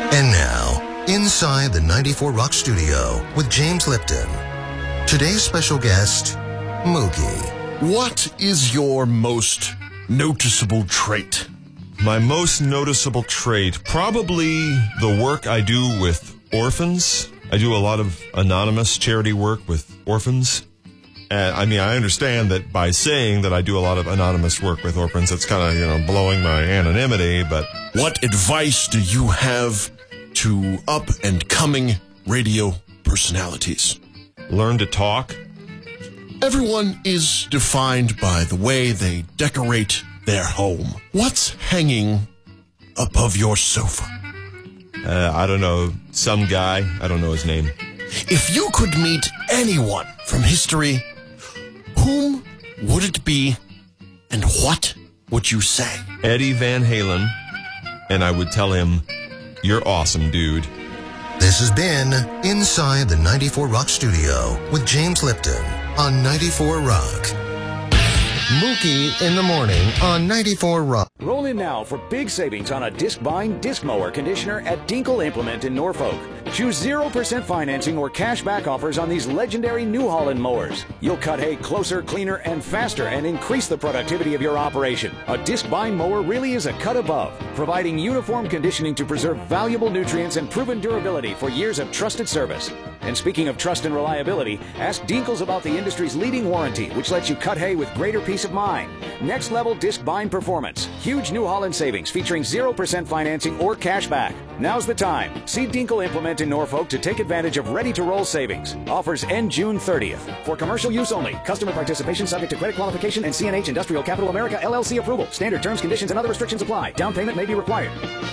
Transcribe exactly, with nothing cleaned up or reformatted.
And now, inside the ninety-four Rock Studio with James Lipton. Today's special guest, Mookie. What is your most noticeable trait? My most noticeable trait, probably the work I do with orphans. I do a lot of anonymous charity work with orphans. And I mean, I understand that by saying that I do a lot of anonymous work with orphans, it's kind of, you know, blowing my anonymity, but... What advice do you have to up-and-coming radio personalities? Learn to talk. Everyone is defined by the way they decorate their home. What's hanging above your sofa? Uh, I don't know, some guy. I don't know his name. If you could meet anyone from history, whom would it be, and what would you say? Eddie Van Halen, and I would tell him, "You're awesome, dude." This has been Inside the ninety-four Rock Studio with James Lipton on ninety-four Rock. Mookie in the morning on ninety-four Rock. Roll in now for big savings on a disc-buying disc mower conditioner at Dinkle Implement in Norfolk. Choose zero percent financing or cash back offers on these legendary New Holland mowers. You'll cut hay closer, cleaner, and faster and increase the productivity of your operation. A disc-buying mower really is a cut above, providing uniform conditioning to preserve valuable nutrients and proven durability for years of trusted service. And speaking of trust and reliability, ask Dinkles about the industry's leading warranty, which lets you cut hay with greater peace of mind. Next level disc bind performance. Huge New Holland savings featuring zero percent financing or cash back. Now's the time. See Dinkle Implement in Norfolk to take advantage of ready-to-roll savings. Offers end June thirtieth. For commercial use only. Customer participation subject to credit qualification and C N H Industrial Capital America L L C approval. Standard terms, conditions, and other restrictions apply. Down payment may be required.